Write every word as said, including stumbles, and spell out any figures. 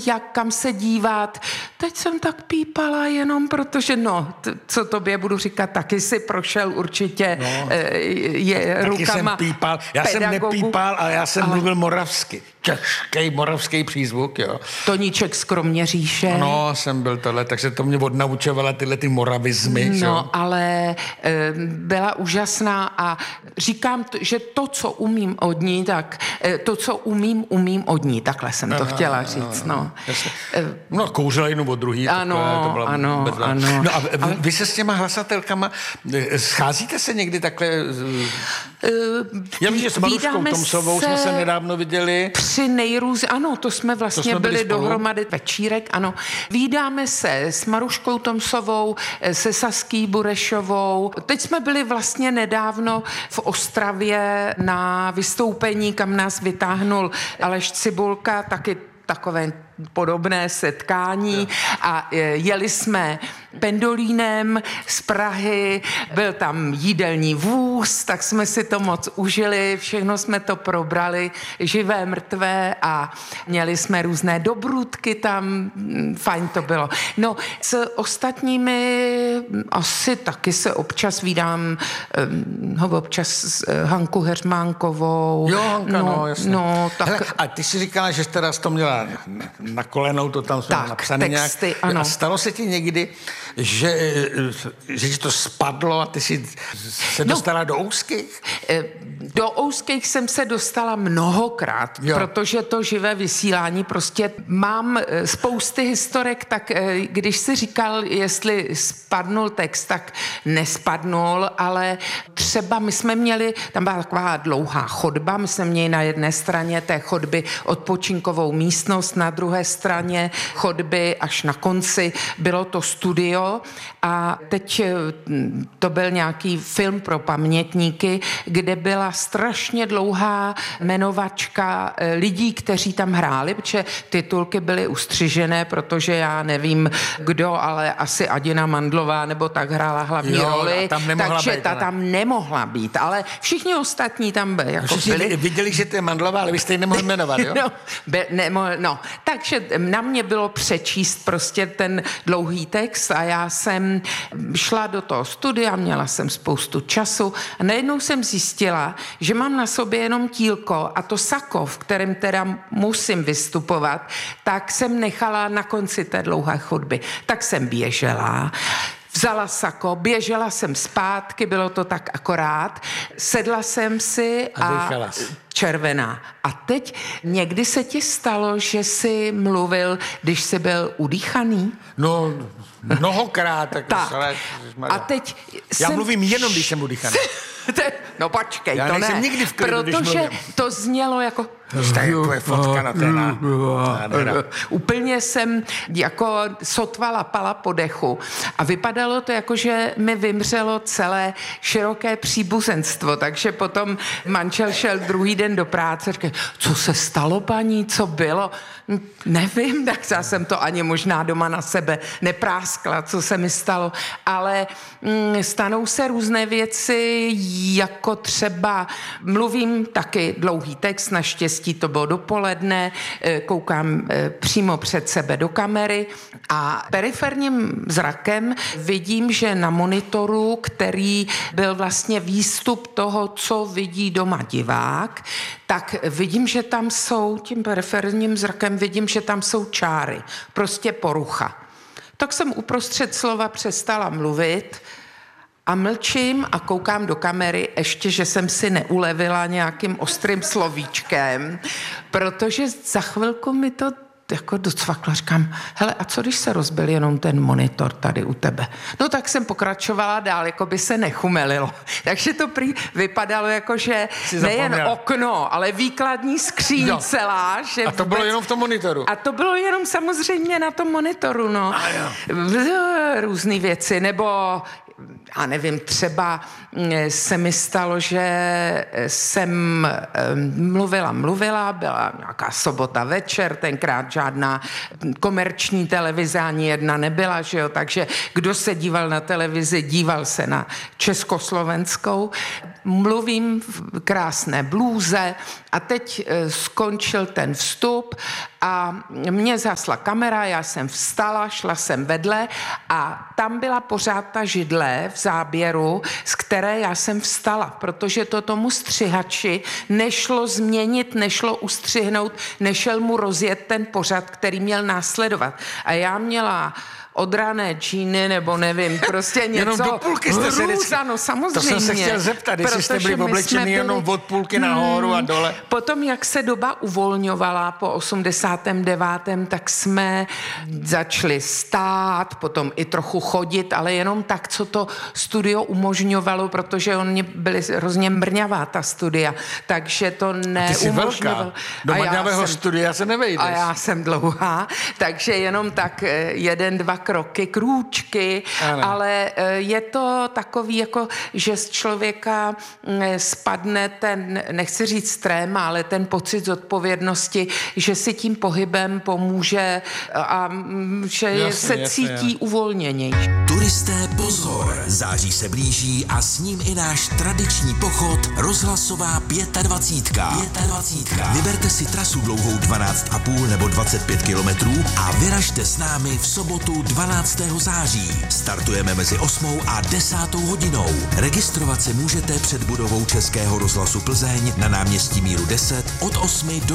jak kam se dívat. Teď jsem tak pípala jenom protože, no, t- co tobě budu říkat, taky si prošel určitě no, e, je taky rukama jsem pípal. Já pedagogu. jsem nepípal, ale já jsem ale... mluvil moravsky. Těžký moravský přízvuk, jo. Toníček z Kroměříše. No, jsem byl tohle, takže to mě odnaučovala tyhle ty moravizmy. No, jo? ale e, byla úžasná a říkám, t- že to, co umím od ní, tak e, to, co umím, umím od ní. Takhle jsem to aha, chtěla říct, no. E, no, kouřila jednu od druhý. Ano, takhle, to byla ano, bezvá. ano. No a vy, ale... vy se s těma hlasatelkama, scházíte se někdy takhle? E, Já vím, že s Maruškou Tomsovou se... jsme se nedávno viděli. Při nejrůz... Ano, to jsme vlastně to jsme byli, byli dohromady večírek, ano. Vídáme se s Maruškou Tomsovou, se Saský Burešovou. Teď jsme byli vlastně nedávno v Ostravě na vystoupení, kam nás vytáhnul Aleš Cibulka, taky takové podobné setkání a jeli jsme pendolínem z Prahy, byl tam jídelní vůz, tak jsme si to moc užili, všechno jsme to probrali, živé, mrtvé a měli jsme různé dobrůdky tam, fajn to bylo. No, s ostatními asi taky se občas vídám, ho občas Hanku Heřmánkovou. Jo, Hanka, no, no jasně. No, tak... Hele, a ty si říkala, že teda jsi to měla na kolenou, to tam jsme napsané texty, nějak. Ano. A stalo se ti někdy, že, že ti to spadlo a ty si se dostala no, do úzkých? Do úzkých jsem se dostala mnohokrát, jo. Protože to živé vysílání prostě mám spousty historek, tak když si říkal, jestli spadnul text, tak nespadnul, ale třeba my jsme měli, tam byla taková dlouhá chodba, my jsme měli na jedné straně té chodby odpočinkovou místnost, na druhé straně chodby až na konci bylo to studio a teď to byl nějaký film pro pamětníky, kde byla strašně dlouhá jmenovačka lidí, kteří tam hráli, protože titulky byly ustřižené, protože já nevím kdo, ale asi Adina Mandlová nebo tak hrála hlavní jo, roli, tam takže být, ta ale... tam nemohla být, ale všichni ostatní tam byli. Jako byli. Viděli, že to je Mandlová, ale vy jste ji nemohli jmenovat, jo? No, be, nemohl, no, takže na mě bylo přečíst prostě ten dlouhý text a já jsem šla do toho studia, měla jsem spoustu času a najednou jsem zjistila, že mám na sobě jenom tílko a to sako, v kterém teda musím vystupovat, tak jsem nechala na konci té dlouhé chodby. Tak jsem běžela, vzala sako, běžela jsem zpátky, bylo to tak akorát, sedla jsem si a, a červená. A teď někdy se ti stalo, že jsi mluvil, když jsi byl udýchaný? No, mnohokrát. Tak, tak. A teď Já jsem... mluvím jenom, když jsem udýchaný. No počkej, Já to ne. nikdy v klidu, protože to znělo jako... To je fotka na téma. Úplně jsem jako sotva lapala po dechu a vypadalo to jako, že mi vymřelo celé široké příbuzenstvo, takže potom manžel šel druhý den do práce, říkal, co se stalo, paní, co bylo? Nevím, tak já jsem to ani možná doma na sebe nepráskla, co se mi stalo, ale mm, stanou se různé věci, jako třeba mluvím taky dlouhý text, naštěstí to bylo dopoledne, koukám přímo před sebe do kamery a periferním zrakem vidím, že na monitoru, který byl vlastně výstup toho, co vidí doma divák, tak vidím, že tam jsou, tím periferním zrakem vidím, že tam jsou čáry, prostě porucha. Tak jsem uprostřed slova přestala mluvit a mlčím a koukám do kamery, ještě, že jsem si neulevila nějakým ostrým slovíčkem, protože za chvilku mi to jako docvakla, říkám, hele, a co když se rozbil jenom ten monitor tady u tebe? No tak jsem pokračovala dál, jako by se nechumelilo. Takže to prý vypadalo jako, že nejen okno, ale výkladní skříň jo. celá. Že a to vůbec... bylo jenom v tom monitoru? A to bylo jenom samozřejmě na tom monitoru, no. Různý věci, nebo a nevím, třeba se mi stalo, že jsem mluvila, mluvila, byla nějaká sobota večer, tenkrát žádná komerční televize ani jedna nebyla, že jo, takže kdo se díval na televizi, díval se na československou. Mluvím v krásné blůze A teď skončil ten vstup a mě zasla kamera, já jsem vstala, šla jsem vedle a tam byla pořád ta židle v záběru, z které já jsem vstala, protože to tomu střihači nešlo změnit, nešlo ustřihnout, nešel mu rozjet ten pořad, který měl následovat. A já měla odrané džíny, nebo nevím, prostě něco. Jenom do půlky jste se vždycky... no samozřejmě. To jsem se chtěl zeptat, jestli jste byli oblečeni byli... jenom od půlky nahoru hmm, a dole. Potom, jak se doba uvolňovala po osmdesátém devátém tak jsme začali stát, potom i trochu chodit, ale jenom tak, co to studio umožňovalo, protože oni byli hrozně mrňavá, ta studia, takže to neumožňovalo. Do mrňavého studia se nevejdeš. A já jsem dlouhá, takže jenom tak jeden, dva kroky, krůčky, ano. Ale je to takový, jako, že z člověka spadne ten, nechci říct tréma, ale ten pocit zodpovědnosti, že si tím pohybem pomůže a že jasně, se jasně, cítí jasně. uvolněnější. Turisté pozor, září se blíží a s ním i náš tradiční pochod rozhlasová dvacítka pět. Vyberte si trasu dlouhou dvanáct a půl nebo dvacet pět kilometrů a vyražte s námi v sobotu dvanáctého září. Startujeme mezi osmou a desátou hodinou. Registrovat se můžete před budovou Českého rozhlasu Plzeň na náměstí Míru deset od osmi do